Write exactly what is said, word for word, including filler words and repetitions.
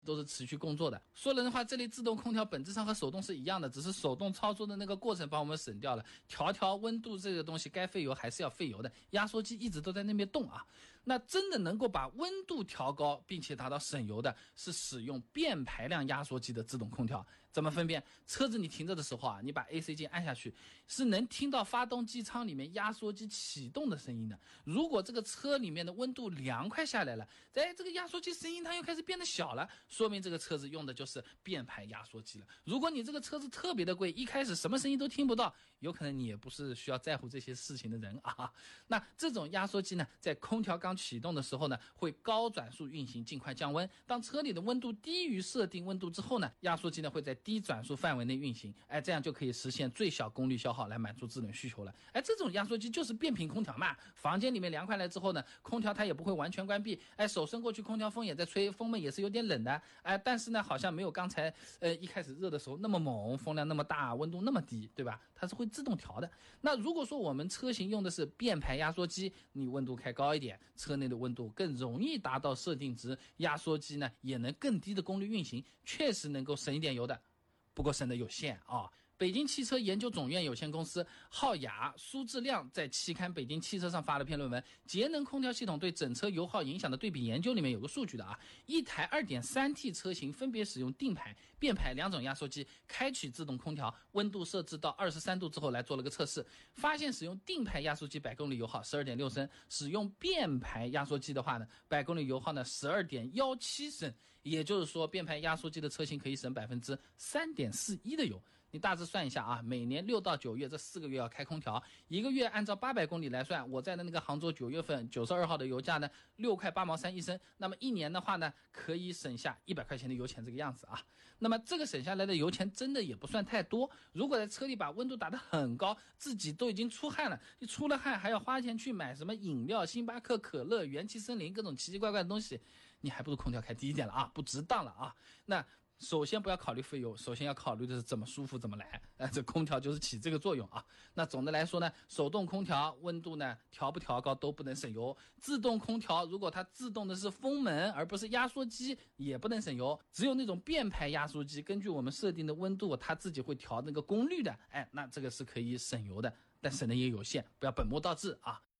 都是持续工作的。说人的话，这类自动空调本质上和手动是一样的，只是手动操作的那个过程帮我们省掉了。调调温度这个东西该费油还是要费油的，压缩机一直都在那边动啊。那真的能够把温度调高并且达到省油的，是使用变排量压缩机的自动空调。怎么分辨？车子你停着的时候啊，你把 A C 键按下去，是能听到发动机舱里面压缩机启动的声音的。如果这个车里面的温度凉快下来了，哎，这个压缩机声音它又开始变得小了，说明这个车子用的就是变排压缩机了。如果你这个车子特别的贵，一开始什么声音都听不到，有可能你也不是需要在乎这些事情的人啊。那这种压缩机呢，在空调刚启动的时候呢，会高转速运行，尽快降温。当车里的温度低于设定温度之后呢，压缩机呢会在低转速范围内运行，哎，这样就可以实现最小功率消耗来满足制冷需求了。哎，这种压缩机就是变频空调嘛，房间里面凉快了之后呢，空调它也不会完全关闭，哎，手伸过去，空调风也在吹，风门也是有点冷的，哎，但是呢，好像没有刚才呃一开始热的时候那么猛，风量那么大，温度那么低，对吧？它是会自动调的。那如果说我们车型用的是变排压缩机，你温度开高一点，车内的温度更容易达到设定值，压缩机呢也能更低的功率运行，确实能够省一点油的，不过省的有限啊。北京汽车研究总院有限公司浩雅、苏志亮在期刊《北京汽车》上发了篇论文，《节能空调系统对整车油耗影响的对比研究》里面有个数据的啊，一台 二点三 T 车型分别使用定排、变排两种压缩机，开启自动空调，温度设置到二十三度之后来做了个测试，发现使用定排压缩机百公里油耗 十二点六升，使用变排压缩机的话呢，百公里油耗呢 十二点一七升，也就是说变排压缩机的车型可以省 百分之三点四一 的油。你大致算一下啊，每年六到九月这四个月要开空调，一个月按照八百公里来算，我在的那个杭州九月份九十二号的油价呢六块八毛三一升，那么一年的话呢可以省下一百块钱的油钱这个样子啊。那么这个省下来的油钱真的也不算太多，如果在车里把温度打得很高，自己都已经出汗了，你出了汗还要花钱去买什么饮料、星巴克、可乐、元气森林各种奇奇怪怪的东西，你还不如空调开低一点了啊，不值当了啊。那首先不要考虑费油，首先要考虑的是怎么舒服怎么来，呃，这空调就是起这个作用啊。那总的来说呢，手动空调温度呢调不调高都不能省油，自动空调如果它自动的是风门而不是压缩机也不能省油，只有那种变排压缩机根据我们设定的温度它自己会调那个功率的，哎，那这个是可以省油的，但省的也有限，不要本末倒置啊。